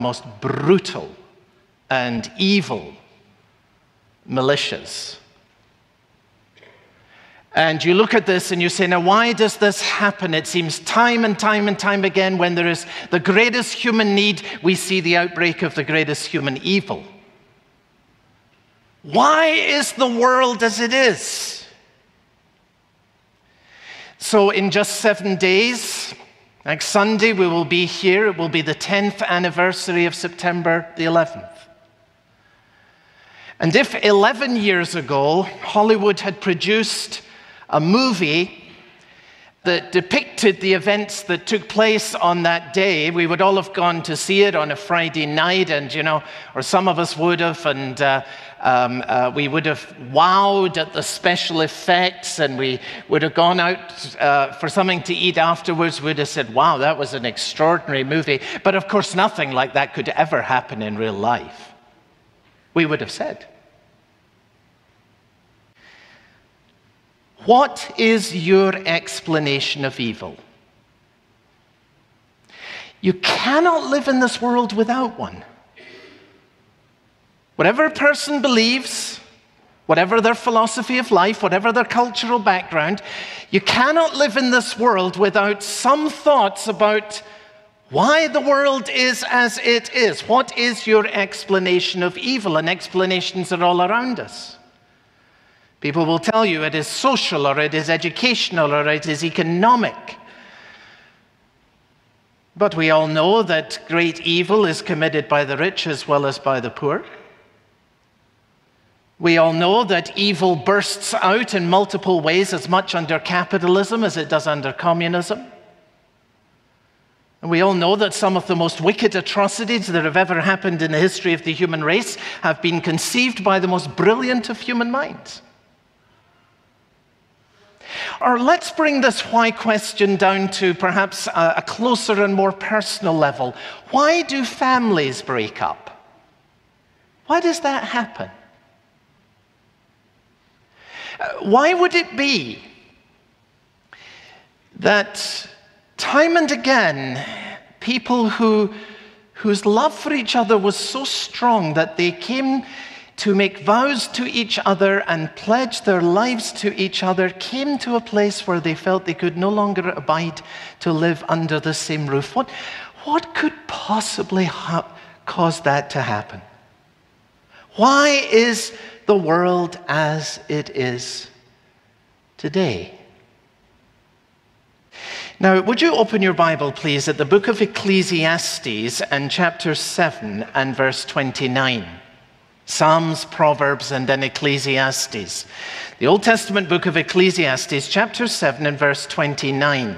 most brutal and evil militias. And you look at this and you say, now why does this happen? It seems time and time and time again, when there is the greatest human need, we see the outbreak of the greatest human evil. Why is the world as it is? So in just 7 days, next Sunday, we will be here. It will be the 10th anniversary of September the 11th. And if 11 years ago, Hollywood had produced a movie that depicted the events that took place on that day, we would all have gone to see it on a Friday night, and or some of us would have, and we would have wowed at the special effects, and we would have gone out for something to eat afterwards. We'd have said, wow, that was an extraordinary movie. But of course, nothing like that could ever happen in real life. We would have said. What is your explanation of evil? You cannot live in this world without one. Whatever a person believes, whatever their philosophy of life, whatever their cultural background, you cannot live in this world without some thoughts about why the world is as it is. What is your explanation of evil? And explanations are all around us. People will tell you it is social, or it is educational, or it is economic. But we all know that great evil is committed by the rich as well as by the poor. We all know that evil bursts out in multiple ways, as much under capitalism as it does under communism. And we all know that some of the most wicked atrocities that have ever happened in the history of the human race have been conceived by the most brilliant of human minds. Or let's bring this why question down to perhaps a closer and more personal level. Why do families break up? Why does that happen? Why would it be that time and again, people whose love for each other was so strong that they came to make vows to each other and pledge their lives to each other, came to a place where they felt they could no longer abide to live under the same roof? What could possibly cause that to happen? Why is the world as it is today? Now, would you open your Bible, please, at the book of Ecclesiastes and chapter 7 and verse 29. Psalms, Proverbs, and then Ecclesiastes. The Old Testament book of Ecclesiastes, chapter 7 and verse 29.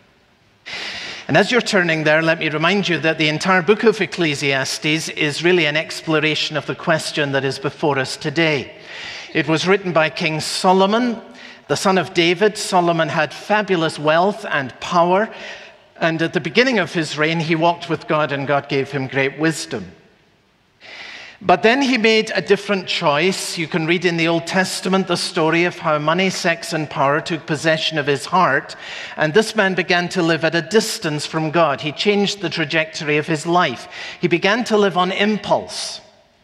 And as you're turning there, let me remind you that the entire book of Ecclesiastes is really an exploration of the question that is before us today. It was written by King Solomon, the son of David. Solomon had fabulous wealth and power, and at the beginning of his reign, he walked with God, and God gave him great wisdom. But then he made a different choice. You can read in the Old Testament the story of how money, sex, and power took possession of his heart, and this man began to live at a distance from God. He changed the trajectory of his life. He began to live on impulse,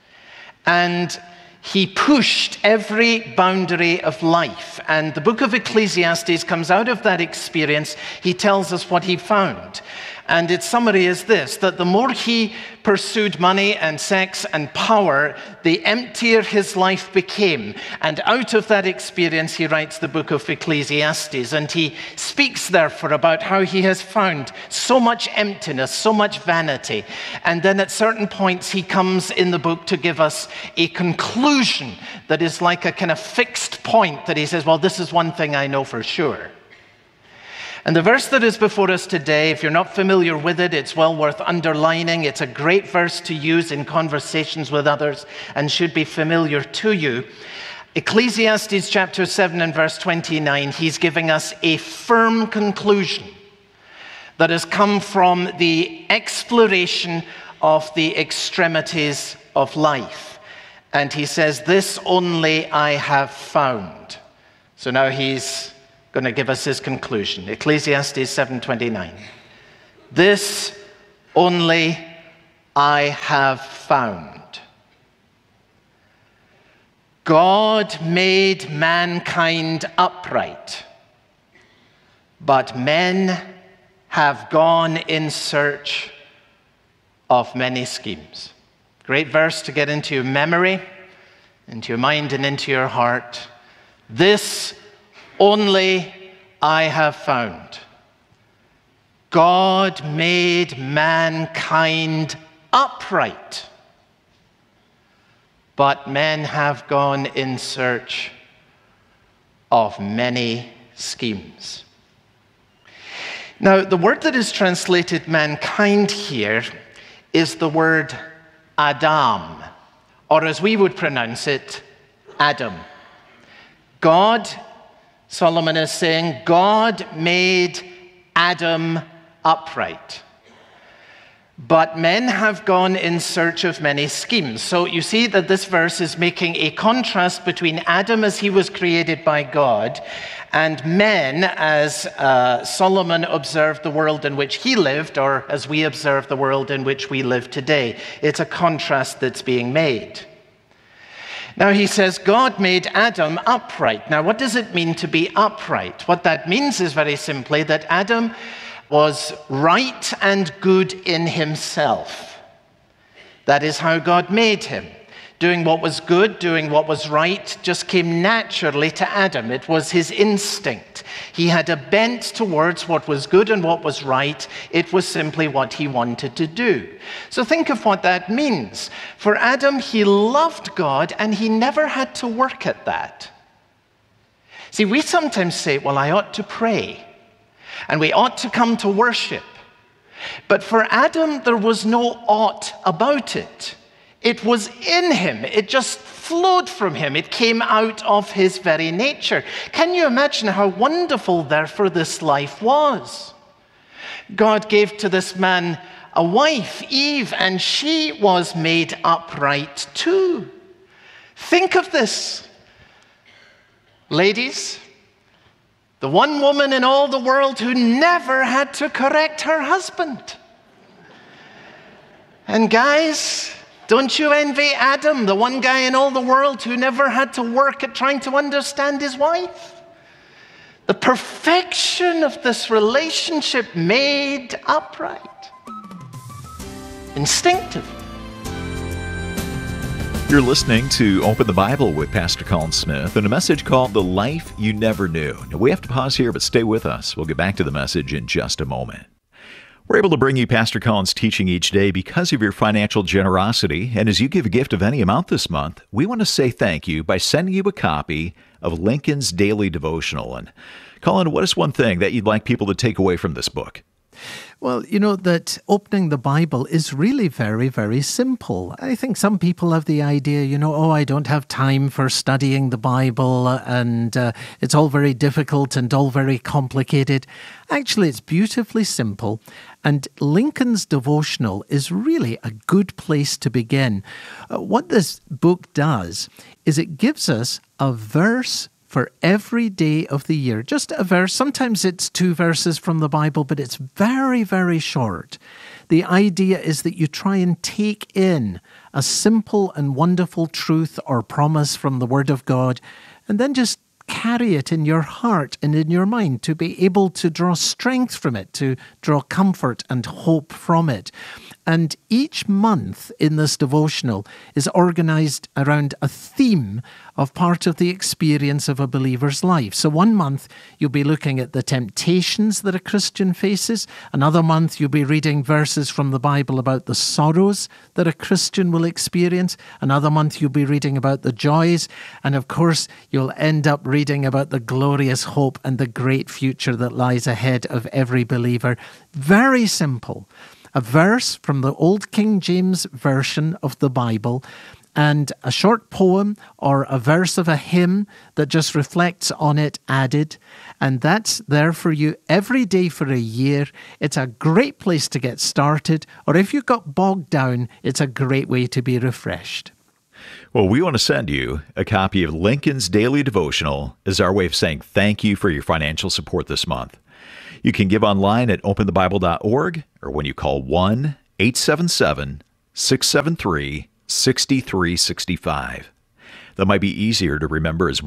and he pushed every boundary of life. And the book of Ecclesiastes comes out of that experience. He tells us what he found. And its summary is this, that the more he pursued money and sex and power, the emptier his life became. And out of that experience, he writes the book of Ecclesiastes. And he speaks, therefore, about how he has found so much emptiness, so much vanity. And then at certain points, he comes in the book to give us a conclusion that is like a kind of fixed point that he says, well, this is one thing I know for sure. And the verse that is before us today, if you're not familiar with it, it's well worth underlining. It's a great verse to use in conversations with others and should be familiar to you. Ecclesiastes chapter 7 and verse 29, he's giving us a firm conclusion that has come from the exploration of the extremities of life. And he says, this only I have found. So now he's going to give us his conclusion. Ecclesiastes 7:29. This only I have found. God made mankind upright, but men have gone in search of many schemes. Great verse to get into your memory, into your mind, and into your heart. This only I have found. God made mankind upright, but men have gone in search of many schemes. Now, the word that is translated mankind here is the word Adam, or as we would pronounce it, Adam. God, Solomon is saying, God made Adam upright, but men have gone in search of many schemes. So you see that this verse is making a contrast between Adam as he was created by God and men as Solomon observed the world in which he lived, or as we observe the world in which we live today. It's a contrast that's being made. Now he says, God made Adam upright. Now what does it mean to be upright? What that means is very simply that Adam was right and good in himself. That is how God made him. Doing what was good, doing what was right, just came naturally to Adam. It was his instinct. He had a bent towards what was good and what was right. It was simply what he wanted to do. So think of what that means. For Adam, he loved God and he never had to work at that. See, we sometimes say, well, I ought to pray. And we ought to come to worship. But for Adam, there was no ought about it. It was in him. It just flowed from him. It came out of his very nature. Can you imagine how wonderful, therefore, this life was? God gave to this man a wife, Eve, and she was made upright too. Think of this. Ladies, the one woman in all the world who never had to correct her husband. And guys, don't you envy Adam, the one guy in all the world who never had to work at trying to understand his wife? The perfection of this relationship made upright. Instinctive. You're listening to Open the Bible with Pastor Colin Smith and a message called The Life You Never Knew. Now, we have to pause here, but stay with us. We'll get back to the message in just a moment. We're able to bring you Pastor Colin's teaching each day because of your financial generosity. And as you give a gift of any amount this month, we want to say thank you by sending you a copy of Lincoln's Daily Devotional. And Colin, what is one thing that you'd like people to take away from this book? Well, you know that opening the Bible is really very, very simple. I think some people have the idea, I don't have time for studying the Bible and it's all very difficult and all very complicated. Actually, it's beautifully simple. And Lincoln's Devotional is really a good place to begin. What this book does is it gives us a verse for every day of the year. Just a verse. Sometimes it's 2 verses from the Bible, but it's very, very short. The idea is that you try and take in a simple and wonderful truth or promise from the Word of God, and then just carry it in your heart and in your mind to be able to draw strength from it, to draw comfort and hope from it. And each month in this devotional is organized around a theme of part of the experience of a believer's life. So one month you'll be looking at the temptations that a Christian faces. Another month you'll be reading verses from the Bible about the sorrows that a Christian will experience. Another month you'll be reading about the joys. And of course, you'll end up reading about the glorious hope and the great future that lies ahead of every believer. Very simple. A verse from the Old King James Version of the Bible, and a short poem or a verse of a hymn that just reflects on it added. And that's there for you every day for a year. It's a great place to get started. Or if you got bogged down, it's a great way to be refreshed. Well, we want to send you a copy of Lincoln's Daily Devotional as our way of saying thank you for your financial support this month. You can give online at openthebible.org or when you call 1-877-334-3333. 1-877-673-6365. That might be easier to remember as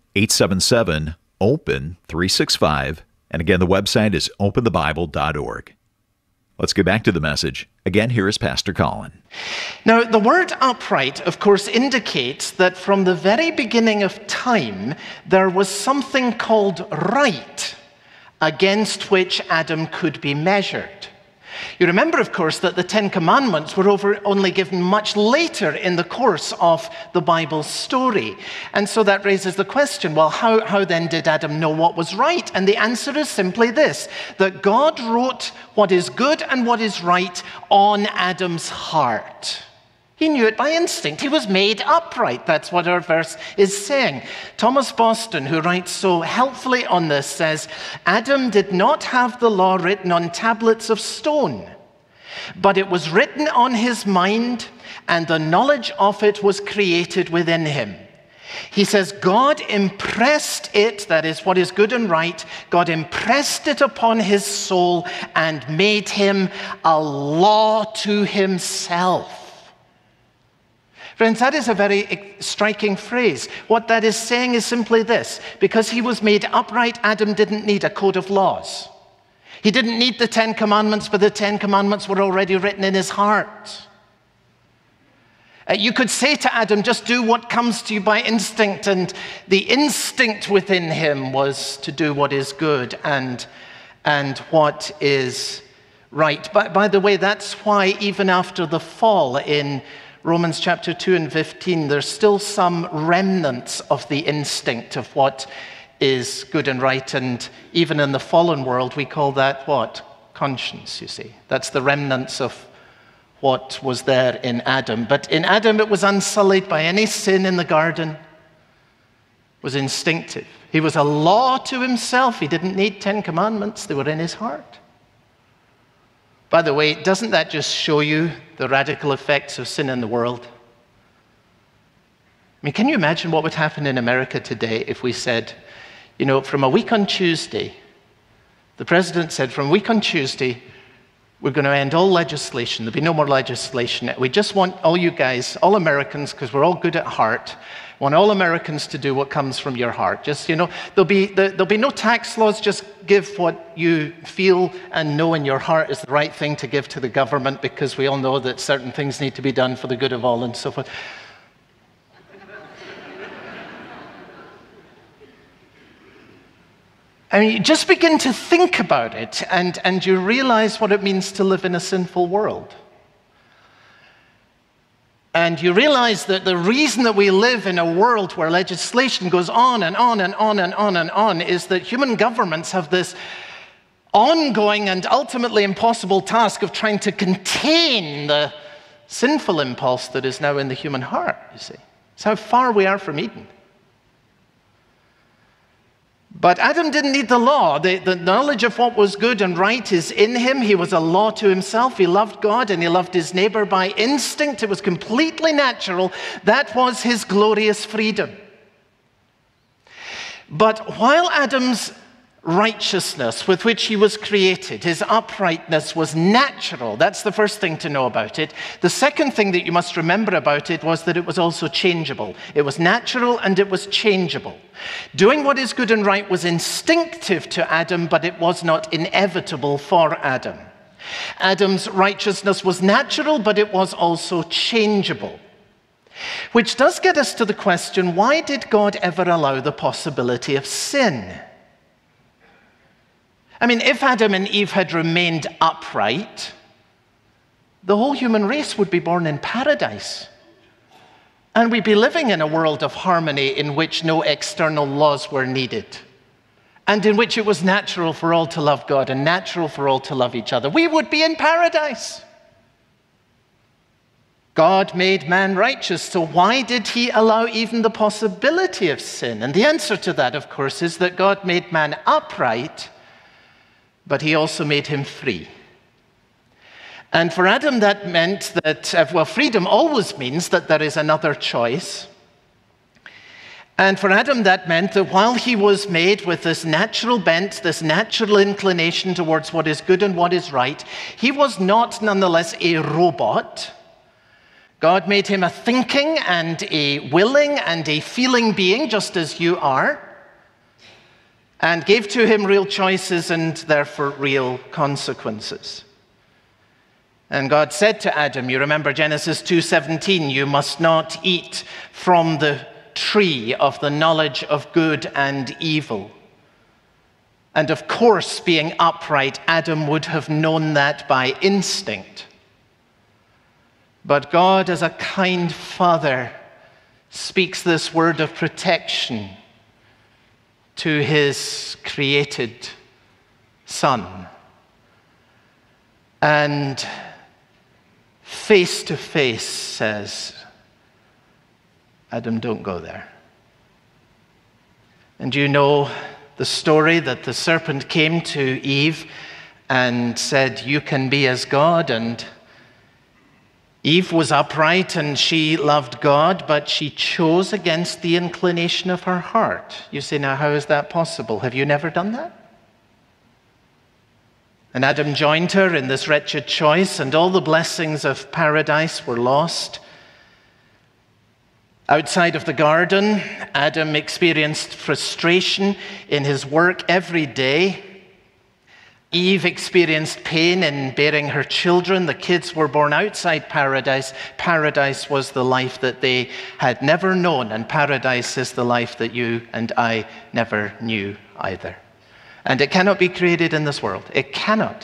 1-877-OPEN-365. And again, the website is openthebible.org. Let's get back to the message. Again, here is Pastor Colin. Now, the word upright, of course, indicates that from the very beginning of time, there was something called right against which Adam could be measured. You remember, of course, that the Ten Commandments were only given much later in the course of the Bible story. And so that raises the question, well, how then did Adam know what was right? And the answer is simply this, that God wrote what is good and what is right on Adam's heart. He knew it by instinct. He was made upright. That's what our verse is saying. Thomas Boston, who writes so helpfully on this, says, Adam did not have the law written on tablets of stone, but it was written on his mind, and the knowledge of it was created within him. He says, God impressed it, that is what is good and right, God impressed it upon his soul and made him a law to himself. Friends, that is a very striking phrase. What that is saying is simply this. Because he was made upright, Adam didn't need a code of laws. He didn't need the Ten Commandments, but the Ten Commandments were already written in his heart. You could say to Adam, just do what comes to you by instinct, and the instinct within him was to do what is good and what is right. By the way, that's why even after the fall in Romans chapter 2 and 15, there's still some remnants of the instinct of what is good and right. And even in the fallen world, we call that what? Conscience, you see. That's the remnants of what was there in Adam. But in Adam, it was unsullied by any sin in the garden. It was instinctive. He was a law to himself. He didn't need 10 commandments. They were in his heart. By the way, doesn't that just show you the radical effects of sin in the world? I mean, can you imagine what would happen in America today if we said, you know, from a week on Tuesday, the president said, from a week on Tuesday, we're going to end all legislation. There'll be no more legislation. We just want all you guys, all Americans, because we're all good at heart, want all Americans to do what comes from your heart. Just, you know, there'll be no tax laws. Just give what you feel and know in your heart is the right thing to give to the government, because we all know that certain things need to be done for the good of all and so forth. I mean, just begin to think about it, and you realize what it means to live in a sinful world. And you realize that the reason that we live in a world where legislation goes on and on and on and on and on is that human governments have this ongoing and ultimately impossible task of trying to contain the sinful impulse that is now in the human heart, you see. It's how far we are from Eden. But Adam didn't need the law. The knowledge of what was good and right is in him. He was a law to himself. He loved God and he loved his neighbor by instinct. It was completely natural. That was his glorious freedom. But while Adam's righteousness with which he was created, his uprightness was natural. That's the first thing to know about it. The second thing that you must remember about it was that it was also changeable. It was natural and it was changeable. Doing what is good and right was instinctive to Adam, but it was not inevitable for Adam. Adam's righteousness was natural, but it was also changeable. Which does get us to the question, why did God ever allow the possibility of sin? I mean, if Adam and Eve had remained upright, the whole human race would be born in paradise. And we'd be living in a world of harmony in which no external laws were needed, and in which it was natural for all to love God and natural for all to love each other. We would be in paradise. God made man righteous, so why did he allow even the possibility of sin? And the answer to that, of course, is that God made man upright, but he also made him free. And for Adam, that meant that, freedom always means that there is another choice. And for Adam, that meant that while he was made with this natural bent, this natural inclination towards what is good and what is right, he was not nonetheless a robot, God made him a thinking and a willing and a feeling being, just as you are, and gave to him real choices and therefore real consequences. And God said to Adam, you remember Genesis 2:17, you must not eat from the tree of the knowledge of good and evil. And of course, being upright, Adam would have known that by instinct. But God, as a kind father, speaks this word of protection to his created son. And face to face says, Adam, don't go there. And you know the story that the serpent came to Eve and said, you can be as God. And Eve was upright and she loved God, but she chose against the inclination of her heart. You say, now, how is that possible? Have you never done that? And Adam joined her in this wretched choice, and all the blessings of paradise were lost. Outside of the garden, Adam experienced frustration in his work every day. Eve experienced pain in bearing her children. The kids were born outside paradise. Paradise was the life that they had never known, and paradise is the life that you and I never knew either. And it cannot be created in this world. It cannot.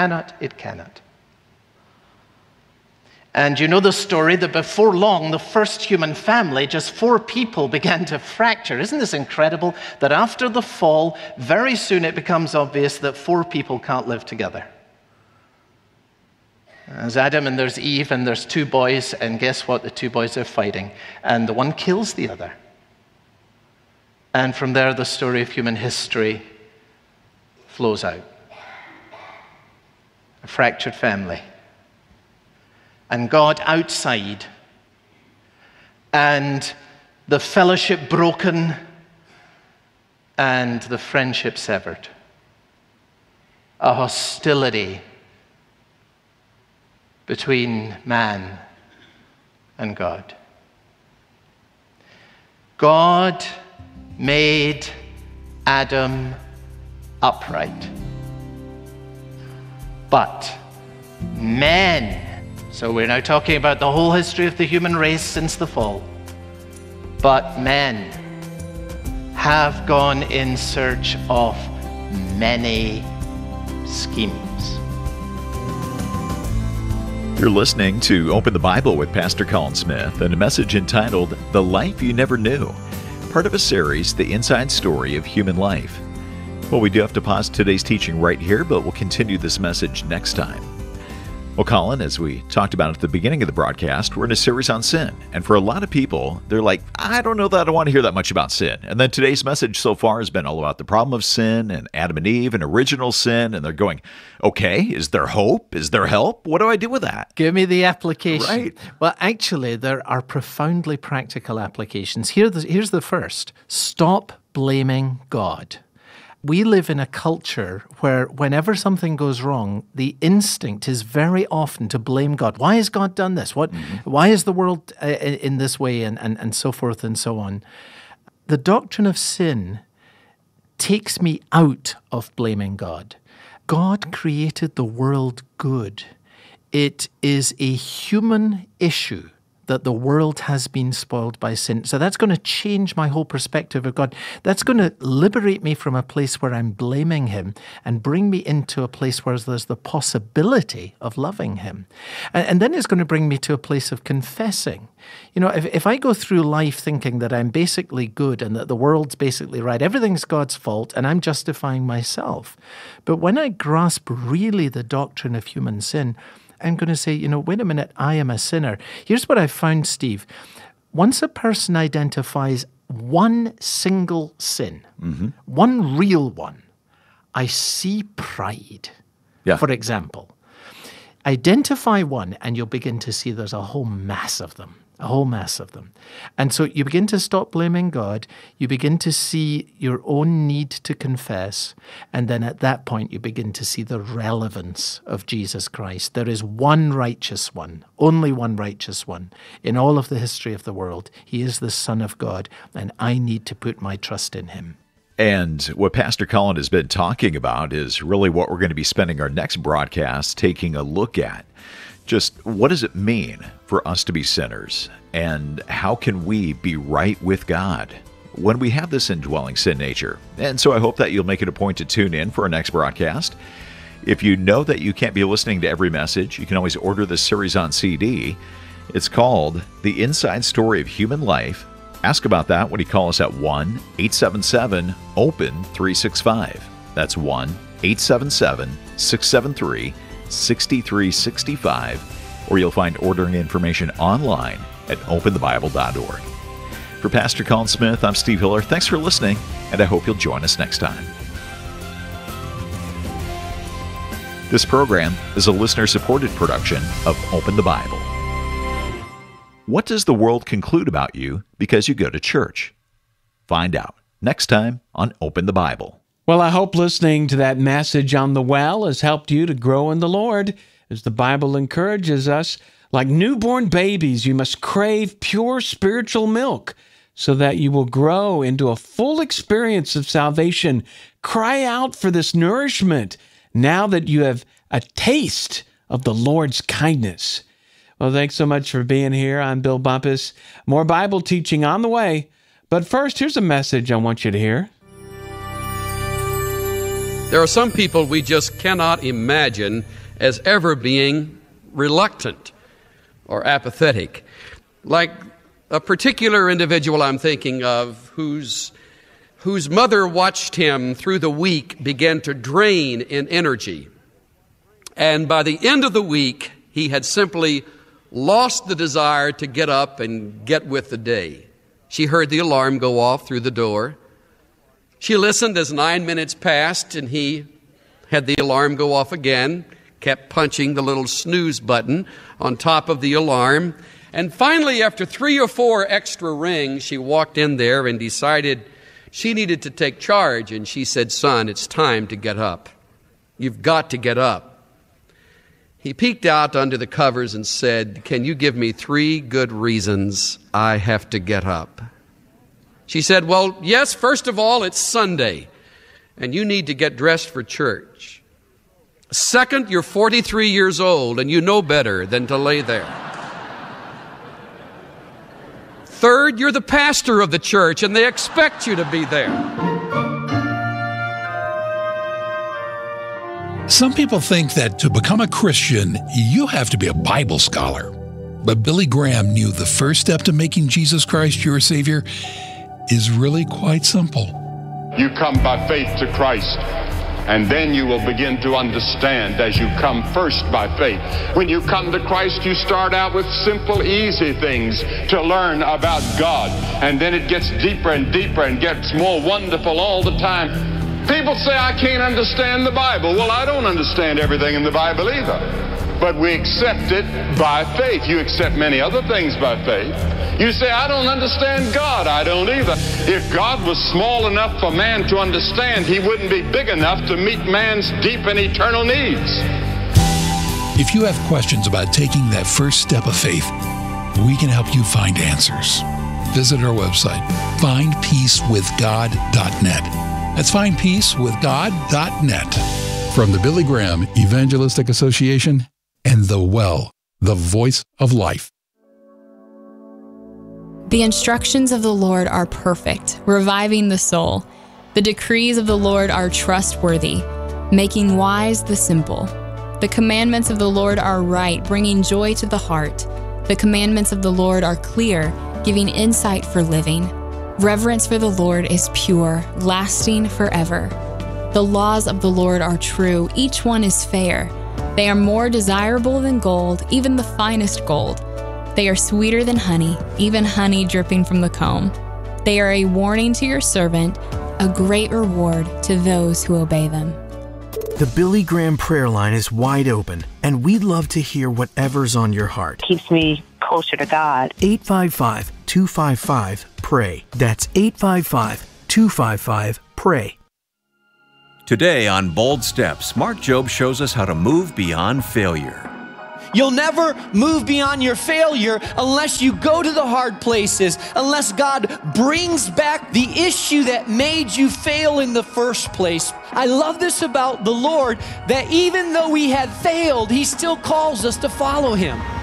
And you know the story that before long, the first human family, just 4 people, began to fracture. Isn't this incredible? That after the fall, very soon it becomes obvious that 4 people can't live together. There's Adam and there's Eve and there's 2 boys, and guess what? The 2 boys are fighting, and the one kills the other. And from there, the story of human history flows out. A fractured family. And God outside, and the fellowship broken, and the friendship severed. A hostility between man and God. God made Adam upright, but men, so we're now talking about the whole history of the human race since the fall. But men have gone in search of many schemes. You're listening to Open the Bible with Pastor Colin Smith and a message entitled The Life You Never Knew, part of a series, The Inside Story of Human Life. Well, we do have to pause today's teaching right here, but we'll continue this message next time. Well, Colin, as we talked about at the beginning of the broadcast, we're in a series on sin. And for a lot of people, they're like, I don't know that I want to hear that much about sin. And then today's message so far has been all about the problem of sin and Adam and Eve and original sin. And they're going, okay, is there hope? Is there help? What do I do with that? Give me the application. Right. Well, actually, there are profoundly practical applications. Here's the first. Stop blaming God. We live in a culture where whenever something goes wrong, the instinct is very often to blame God. Why has God done this? Why is the world in this way, and so forth and so on? The doctrine of sin takes me out of blaming God. God created the world good. It is a human issue that the world has been spoiled by sin. So that's going to change my whole perspective of God. That's going to liberate me from a place where I'm blaming him and bring me into a place where there's the possibility of loving him. And then it's going to bring me to a place of confessing. You know, if I go through life thinking that I'm basically good and that the world's basically right, everything's God's fault and I'm justifying myself. But when I grasp really the doctrine of human sin, I'm going to say, wait a minute, I am a sinner. Here's what I've found, Steve. Once a person identifies one single sin, one real one, I see pride, for example. Identify one and you'll begin to see there's a whole mass of them. a whole mess of them. And so you begin to stop blaming God. You begin to see your own need to confess. And then at that point, you begin to see the relevance of Jesus Christ. There is one righteous one, only one righteous one in all of the history of the world. He is the Son of God, and I need to put my trust in him. And what Pastor Colin has been talking about is really what we're going to be spending our next broadcast taking a look at. Just what does it mean for us to be sinners? And how can we be right with God when we have this indwelling sin nature? And so I hope that you'll make it a point to tune in for our next broadcast. If you know that you can't be listening to every message, you can always order this series on CD. It's called The Inside Story of Human Life. Ask about that when you call us at 1-877-OPEN-365. That's 1-877-673-6365, or you'll find ordering information online at openthebible.org. For Pastor Colin Smith, I'm Steve Hiller. Thanks for listening, and I hope you'll join us next time. This program is a listener-supported production of Open the Bible. What does the world conclude about you because you go to church? Find out next time on Open the Bible. Well, I hope listening to that message on the well has helped you to grow in the Lord. As the Bible encourages us, like newborn babies, you must crave pure spiritual milk so that you will grow into a full experience of salvation. Cry out for this nourishment now that you have a taste of the Lord's kindness. Well, thanks so much for being here. I'm Bill Bumpus. More Bible teaching on the way. But first, here's a message I want you to hear. There are some people we just cannot imagine as ever being reluctant or apathetic. Like a particular individual I'm thinking of whose mother watched him through the week begin to drain in energy. And by the end of the week, he had simply lost the desire to get up and get with the day. She heard the alarm go off through the door. She listened as 9 minutes passed, and he had the alarm go off again, kept punching the little snooze button on top of the alarm. And finally, after 3 or 4 extra rings, she walked in there and decided she needed to take charge. And she said, "Son, it's time to get up. You've got to get up." He peeked out under the covers and said, "Can you give me 3 good reasons I have to get up?" She said, "Well, yes, first of all, it's Sunday, and you need to get dressed for church. Second, you're 43 years old, and you know better than to lay there. Third, you're the pastor of the church, and they expect you to be there." Some people think that to become a Christian, you have to be a Bible scholar. But Billy Graham knew the first step to making Jesus Christ your Savior is really quite simple. You come by faith to Christ, and then you will begin to understand as you come first by faith. When you come to Christ, you start out with simple, easy things to learn about God, and then it gets deeper and deeper and gets more wonderful all the time. People say, "I can't understand the Bible." Well, I don't understand everything in the Bible either, but we accept it by faith. You accept many other things by faith. You say, "I don't understand God." I don't either. If God was small enough for man to understand, he wouldn't be big enough to meet man's deep and eternal needs. If you have questions about taking that first step of faith, we can help you find answers. Visit our website, findpeacewithgod.net. That's findpeacewithgod.net. From the Billy Graham Evangelistic Association and The Well, the voice of life. The instructions of the Lord are perfect, reviving the soul. The decrees of the Lord are trustworthy, making wise the simple. The commandments of the Lord are right, bringing joy to the heart. The commandments of the Lord are clear, giving insight for living. Reverence for the Lord is pure, lasting forever. The laws of the Lord are true, each one is fair. They are more desirable than gold, even the finest gold. They are sweeter than honey, even honey dripping from the comb. They are a warning to your servant, a great reward to those who obey them. The Billy Graham prayer line is wide open, and we'd love to hear whatever's on your heart. Keeps me closer to God. 855-255-PRAY. That's 855-255-PRAY. Today on Bold Steps, Mark Jobe shows us how to move beyond failure. You'll never move beyond your failure unless you go to the hard places, unless God brings back the issue that made you fail in the first place. I love this about the Lord, that even though we had failed, He still calls us to follow Him.